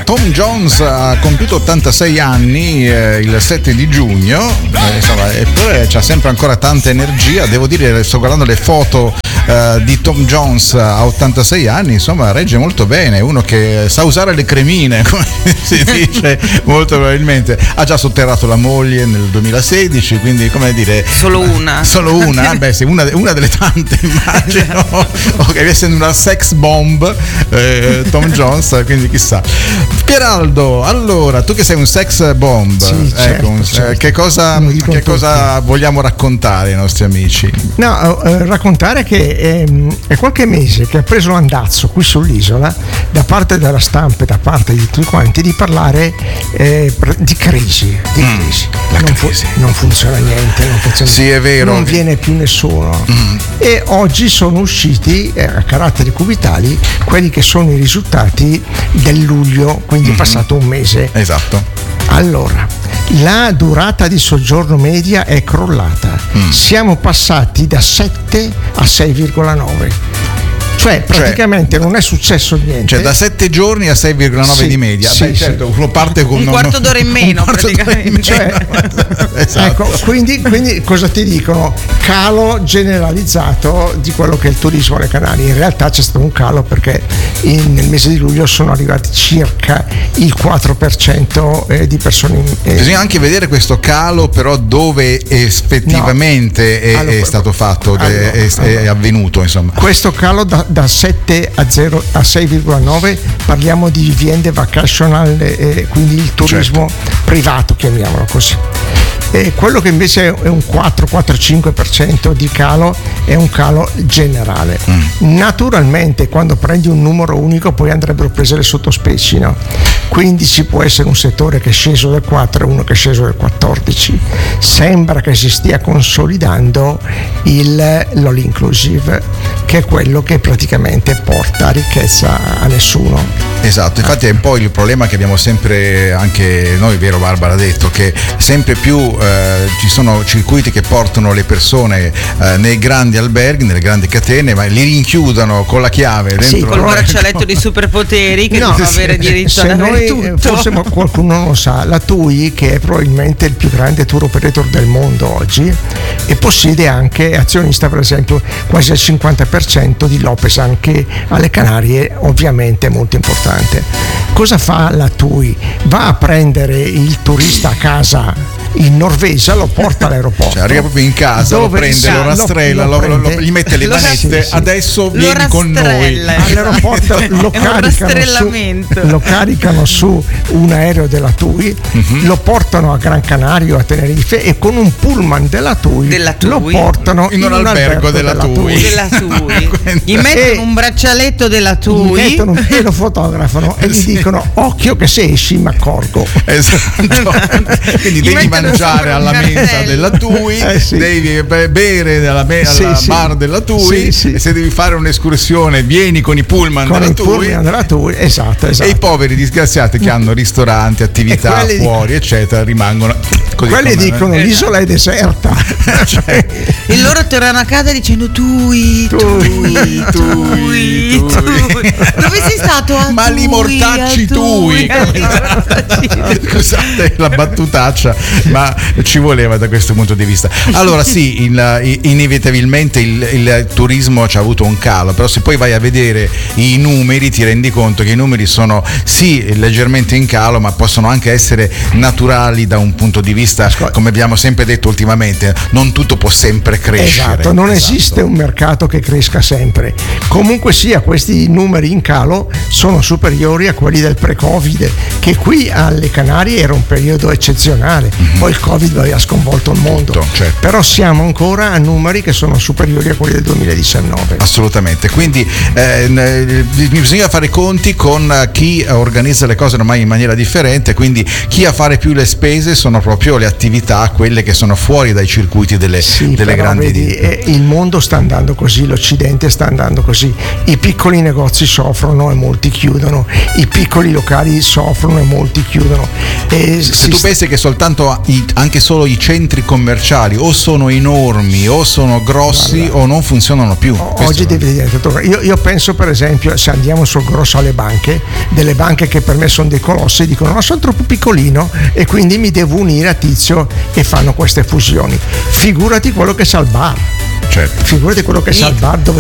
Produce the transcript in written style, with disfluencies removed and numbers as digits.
Tom Jones ha compiuto 86 anni il 7 di giugno, insomma, eppure c'ha sempre ancora tanta energia. Devo dire, sto guardando le foto di Tom Jones a 86 anni, insomma regge molto bene, uno che sa usare le cremine, come si dice, molto probabilmente. Ha già sotterrato la moglie nel 2016, quindi come dire, solo una? Beh sì, una delle tante, immagino. Ok, essendo una sex bomb Tom Jones, quindi chissà. Pieraldo, allora tu che sei un sex bomb, sì, ecco, certo. Che cosa vogliamo raccontare ai nostri amici? No, raccontare che è qualche mese che ha preso l'andazzo qui sull'isola, da parte della stampa e da parte di tutti quanti, di parlare di crisi. Non funziona niente, sì, è vero, non viene più nessuno. E oggi sono usciti a caratteri cubitali quelli che sono i risultati del luglio, quindi è passato un mese. Esatto. Allora, la durata di soggiorno media è crollata. Siamo passati da 7 a 6,9. Cioè praticamente non è successo niente. Cioè da 7 giorni a 6,9 di media. Sì, beh, certo, uno parte con un quarto d'ora in meno praticamente. Esatto. Ecco, quindi cosa ti dicono? Calo generalizzato di quello che è il turismo alle Canarie. In realtà c'è stato un calo perché nel mese di luglio sono arrivati circa il 4% di persone. Bisogna anche vedere questo calo, però dove effettivamente è stato fatto, è avvenuto, insomma. Questo calo da 7 a 6,9 parliamo di vivende vacational, quindi il turismo privato, chiamiamolo così. Quello che invece è un 4-5% di calo è un calo generale. Naturalmente quando prendi un numero unico poi andrebbero prese le sottospecie, no? Quindi ci può essere un settore che è sceso del 4 e uno che è sceso del 14. Sembra che si stia consolidando l'all inclusive, che è quello che praticamente porta ricchezza a nessuno. Esatto, infatti è un po' il problema che abbiamo sempre anche noi, vero Barbara, detto che sempre più ci sono circuiti che portano le persone nei grandi alberghi, nelle grandi catene, ma li rinchiudono con la chiave dentro, col braccialetto di superpoteri che devono avere diritto ad avere tutto. Forse qualcuno non lo sa, la TUI, che è probabilmente il più grande tour operator del mondo oggi, e possiede anche, azionista per esempio quasi al 50% di Lopesan, che alle Canarie ovviamente è molto importante. Cosa fa la TUI? Va a prendere il turista a casa in Norvegia, lo porta all'aeroporto, cioè arriva proprio in casa, lo prende, lo rastrella, gli mette le manette, adesso vieni con noi all'aeroporto, lo caricano su un aereo della TUI, lo portano a Gran Canaria, a Tenerife, e con un pullman della TUI lo portano in un albergo della TUI. Gli mettono un braccialetto della TUI e lo fotografano e gli dicono: occhio che se esci mi accorgo. Esatto. Quindi devi mangiare alla mensa della TUI, devi bere alla bar della TUI, e se devi fare un'escursione vieni con i pullman della TUI. Esatto. E i poveri disgraziati che hanno ristoranti, attività fuori, eccetera, rimangono così. Quelli dicono l'isola è deserta. E loro tornano a casa dicendo TUI. Dove sei stato? Ma li mortacci TUI. Scusate la battutaccia, ma ci voleva da questo punto di vista. Allora sì, inevitabilmente il turismo ci ha avuto un calo, però se poi vai a vedere i numeri ti rendi conto che i numeri sono sì leggermente in calo, ma possono anche essere naturali da un punto di vista, come abbiamo sempre detto ultimamente, non tutto può sempre crescere. Esatto, non esiste un mercato che cresca sempre. Comunque sia, questi numeri in calo sono superiori a quelli del pre-Covid, che qui alle Canarie era un periodo eccezionale. Poi il Covid aveva sconvolto il mondo, certo. Però siamo ancora a numeri che sono superiori a quelli del 2019. Assolutamente, quindi bisogna fare i conti con chi organizza le cose ormai in maniera differente, quindi chi a fare più le spese sono proprio le attività, quelle che sono fuori dai circuiti delle grandi. Vedi, il mondo sta andando così, l'Occidente sta andando così, i piccoli negozi soffrono e molti chiudono, i piccoli locali soffrono e molti chiudono. Se tu pensi che soltanto anche solo i centri commerciali o sono enormi o sono grossi o non funzionano più. Oggi devi diventare. Io penso, per esempio, se andiamo sul grosso alle banche, delle banche che per me sono dei colossi, dicono no, sono troppo piccolino e quindi mi devo unire a Tizio, e fanno queste fusioni. Figurati quello che sa il bar. Certo. Figurati quello che sa il bar, dove